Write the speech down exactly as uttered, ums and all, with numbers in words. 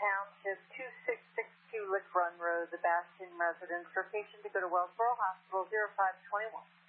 Township, two six six two Lick Run Road, the Bastion residence. For patient to go to Wellsboro Hospital, zero five two one.